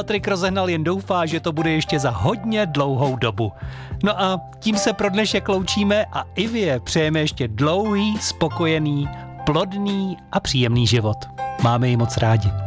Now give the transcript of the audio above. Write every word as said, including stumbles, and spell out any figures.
Patrik Rozehnal jen doufá, že to bude ještě za hodně dlouhou dobu. No a tím se pro dnešek loučíme a i vy přejeme ještě dlouhý, spokojený, plodný a příjemný život. Máme ji moc rádi.